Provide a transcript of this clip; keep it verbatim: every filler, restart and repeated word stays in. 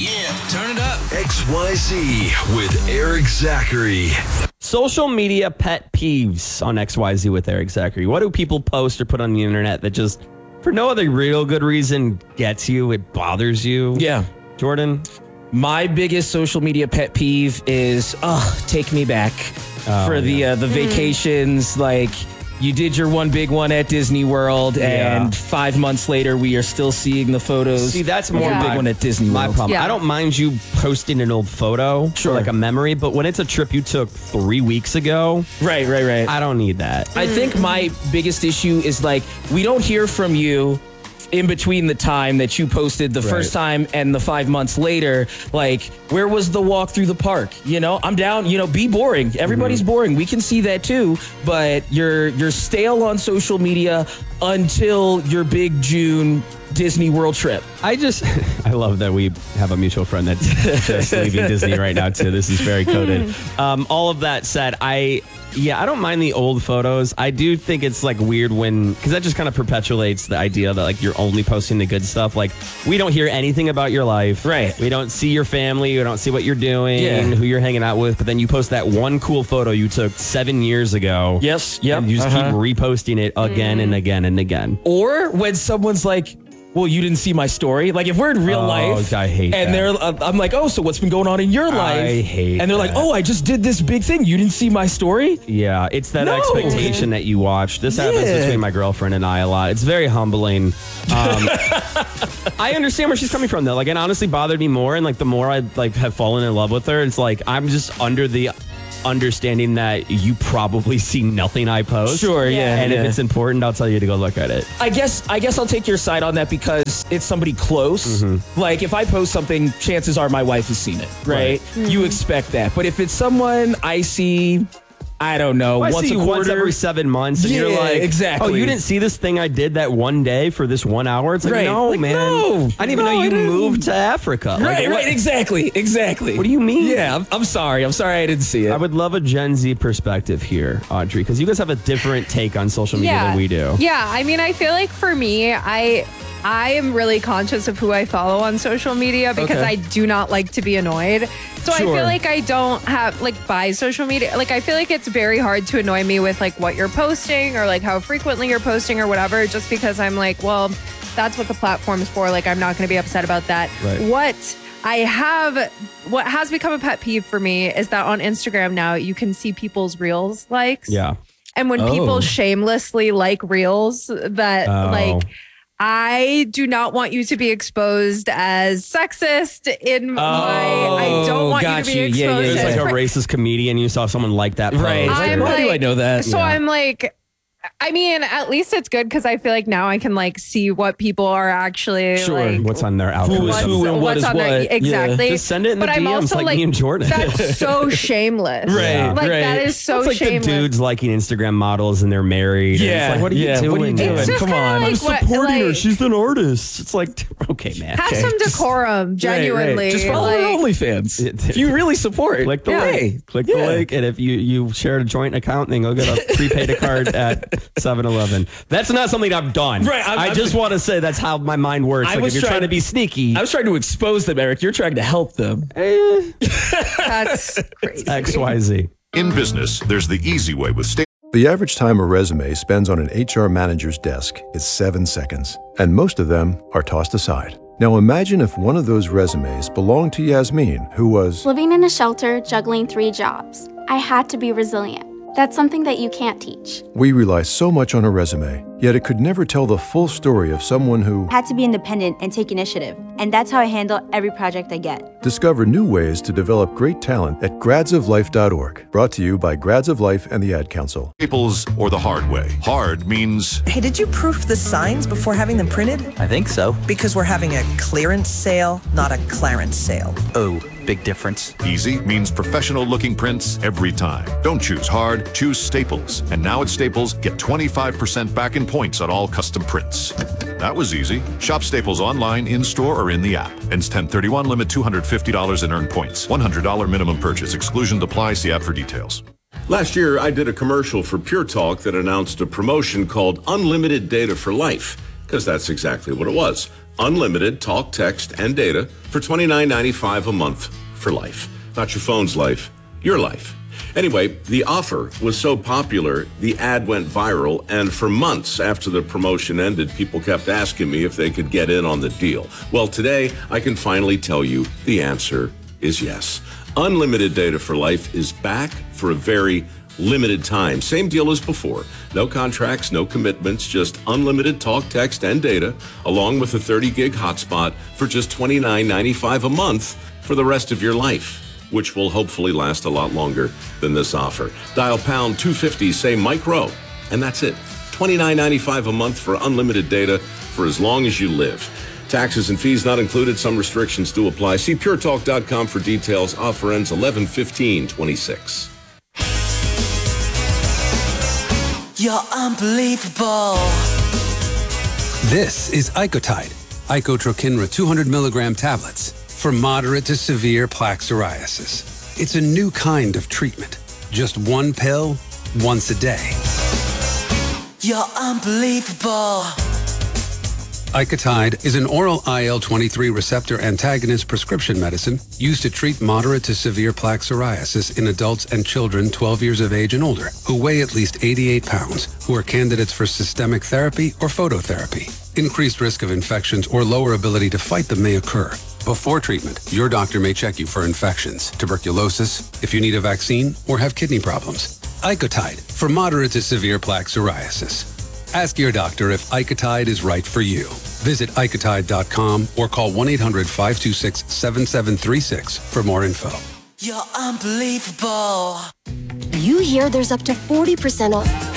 Yeah, turn it up. X Y Z with Eric Zachary. Social media pet peeves on X Y Z with Eric Zachary. What do people post or put on the internet that just, for no other real good reason, gets you, it bothers you? Yeah. Jordan? My biggest social media pet peeve is, oh, take me back Oh, for the yeah. uh, the vacations. Like, you did your one big one at Disney World, Yeah. and five months later, we are still seeing the photos. See, that's of more your my, big one at Disney my World. problem. Yeah. I don't mind you posting an old photo Sure. for like a memory, but when it's a trip you took three weeks ago, Right, right, right. I don't need that. I think my biggest issue is like, we don't hear from you in between the time that you posted the Right. first time and the five months later. Like, where was the walk through the park? You know, I'm down, you know, be boring. Everybody's Mm-hmm. boring. We can see that too, but you're you're stale on social media until your big June Disney World trip. I just, I love that we have a mutual friend that's just leaving Disney right now too. This is very coded. Um, all of that said, I, yeah, I don't mind the old photos. I do think it's like weird when, because that just kind of perpetuates the idea that like you're only posting the good stuff. Like, we don't hear anything about your life. Right. We don't see your family. We don't see what you're doing, Yeah. who you're hanging out with. But then you post that one cool photo you took seven years ago. Yes, yep. And you just uh-huh. keep reposting it again and again and again. Or when someone's like, well, you didn't see my story. Like, if we're in real Oh, life, I hate and that. they're, uh, I'm like, oh, so what's been going on in your life? I hate And they're like, that. oh, I just did this big thing. You didn't see my story? Yeah, it's that No. expectation that you watch. This happens Yeah. between my girlfriend and I a lot. It's very humbling. Um, I understand where she's coming from though. Like, it honestly bothered me more, and like the more I like have fallen in love with her, it's like I'm just under the understanding that you probably see nothing I post. Sure, yeah. And yeah. if it's important, I'll tell you to go look at it. I guess I guess I'll take your side on that because it's somebody close. Mm-hmm. Like, if I post something, chances are my wife has seen it, right? You expect that. But if it's someone I see, I don't know, If I once see a you quarter, once every seven months, and you're Yeah, like, exactly. oh, you didn't see this thing I did that one day for this one hour? It's like, Right. no, Like, man. no. I didn't even No, know I you didn't. moved to Africa. Like, Right, what- right, exactly, exactly. What do you mean? Yeah, I'm, I'm sorry. I'm sorry I didn't see it. I would love a Gen Z perspective here, Audrey, because you guys have a different take on social media than we do. Yeah, I mean, I feel like for me, I I am really conscious of who I follow on social media because Okay. I do not like to be annoyed. So I Sure. feel like I don't have like by social media. Like, I feel like it's very hard to annoy me with like what you're posting or like how frequently you're posting or whatever, just because I'm like, well, that's what the platform's for. Like, I'm not going to be upset about that. Right. What I have, what has become a pet peeve for me is that on Instagram now you can see people's reels likes. Yeah. And when Oh. people shamelessly like reels that Oh. like, I do not want you to be exposed as sexist in my, I don't want got you to be you. exposed Yeah, yeah, It's yeah. as like a cra- racist comedian. You saw someone like that post. Right. It's like, I'm why do like- I know that? So Yeah. I'm like, I mean, at least it's good because I feel like now I can like see what people are actually Sure. like. What's on their Who algorithm? is What's, who and what what's is on what. there? Yeah. Exactly. Just send it in the but I'm D Ms also like like, me and Jordan. that's so shameless. Right, Like, right. that is so It's like shameless. the dudes liking Instagram models and they're married. and Yeah, It's like, what are you yeah, doing? what are you man? doing? It's just Come kinda on. like I'm what- supporting her. like- She's an artist. It's like, okay, man. Have Okay, some just- decorum, genuinely. Right, right. Just follow like, our OnlyFans. It- If you really support. Click the Yeah. link. Click the Yeah. link. And if you, you share a joint account, then go get a prepaid a card at seven eleven. That's not something I've done. Right, I'm- I I'm- just want to say that's how my mind works. I Like, was if you're trying trying- to be sneaky, I was trying to expose them, Eric. You're trying to help them. eh, That's crazy. X Y Z. In business, there's the easy way with State. The average time a resume spends on an H R manager's desk is seven seconds, and most of them are tossed aside. Now imagine if one of those resumes belonged to Yasmin, who was Living in a shelter, juggling three jobs. I had to be resilient. That's something that you can't teach. We rely so much on a resume, yet it could never tell the full story of someone who Had to be independent and take initiative. And that's how I handle every project I get. discovered new ways to develop great talent at grads of life dot org. Brought to you by Grads of Life and the Ad Council. Staples or the hard way. Hard means Hey, did you proof the signs before having them printed? I think so. Because we're having a clearance sale, not a clarence sale. Oh, big difference. easy means professional looking prints every time. Don't choose hard, choose Staples. And now at Staples, get twenty-five percent back in points on all custom prints. That was easy. Shop Staples online, in store, or in the app. Ends ten thirty-one, limit two hundred fifty dollars and earn points. one hundred dollars minimum purchase. Exclusion apply. See app for details. Last year, I did a commercial for Pure Talk that announced a promotion called Unlimited Data for Life, because that's exactly what it was. unlimited talk, text, and data for twenty-nine ninety-five a month for life. Not your phone's life, your life. Anyway, the offer was so popular, the ad went viral, and for months after the promotion ended, people kept asking me if they could get in on the deal. Well, today, I can finally tell you the answer is yes. Unlimited data for life is back for a very limited time. Same deal as before. No contracts, no commitments, just unlimited talk, text, and data, along with a thirty gig hotspot for just twenty-nine ninety-five a month for the rest of your life, which will hopefully last a lot longer than this offer. Dial pound two fifty, say Mike Rowe, and that's it. twenty-nine ninety-five a month for unlimited data for as long as you live. Taxes and fees not included. Some restrictions do apply. See pure talk dot com for details. Offer ends eleven fifteen twenty-six. You're unbelievable. This is Icotide, Icotrokinra two hundred milligram tablets for moderate to severe plaque psoriasis. It's a new kind of treatment. Just one pill, once a day. You're unbelievable. Icotide is an oral I L twenty-three receptor antagonist prescription medicine used to treat moderate to severe plaque psoriasis in adults and children twelve years of age and older who weigh at least eighty-eight pounds, who are candidates for systemic therapy or phototherapy. Increased risk of infections or lower ability to fight them may occur. Before treatment, your doctor may check you for infections, tuberculosis, if you need a vaccine, or have kidney problems. Icotide for moderate to severe plaque psoriasis. Ask your doctor if Icotide is right for you. Visit Icotide dot com or call one eight hundred five two six seven seven three six for more info. You're unbelievable. You hear there's up to forty percent off.